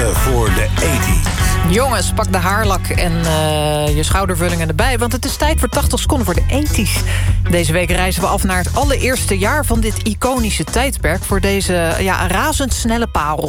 kiezen voor de 80's. Jongens, pak de haarlak en je schoudervullingen erbij... want het is tijd voor 80 seconden voor de 80's. Deze week reizen we af naar het allereerste jaar van dit iconische tijdperk... voor deze razendsnelle parel.